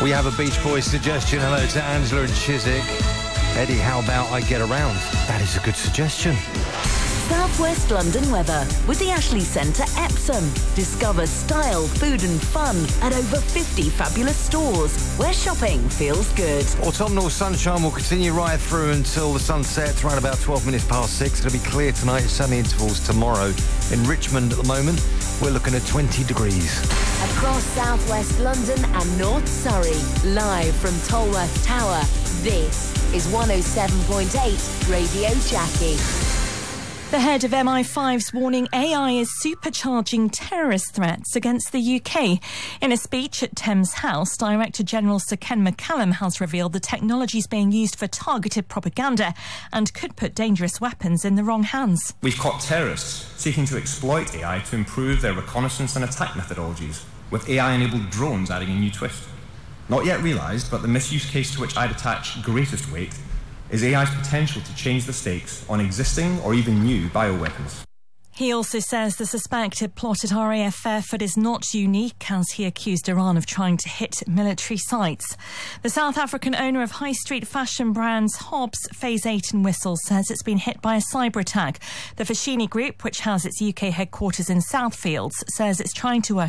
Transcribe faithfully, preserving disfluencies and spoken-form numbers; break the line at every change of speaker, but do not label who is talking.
We have a Beach Boys suggestion. Hello to Angela and Chiswick. Eddie, how about I Get Around? That is a good suggestion.
South West London weather with the Ashley Centre Epsom. Discover style, food and fun at over fifty fabulous stores where shopping feels good.
Autumnal sunshine will continue right through until the sun sets around about twelve minutes past six. It'll be clear tonight, sunny intervals tomorrow. In Richmond at the moment, we're looking at twenty degrees.
Across South West London and North Surrey, live from Tolworth Tower, this is one oh seven point eight Radio Jackie.
The head of M I five's warning A I is supercharging terrorist threats against the U K. In a speech at Thames House, Director General Sir Ken McCallum has revealed the technology is being used for targeted propaganda and could put dangerous weapons in the wrong hands.
We've caught terrorists seeking to exploit A I to improve their reconnaissance and attack methodologies, with A I-enabled drones adding a new twist. Not yet realised, but the misuse case to which I'd attach greatest weight is A I's potential to change the stakes on existing or even new bioweapons.
He also says the suspected plot at R A F Fairford is not unique, as he accused Iran of trying to hit military sites. The South African owner of high street fashion brands Hobbs, Phase eight and Whistle, says it's been hit by a cyber attack. The Foschini Group, which has its U K headquarters in Southfields, says it's trying to work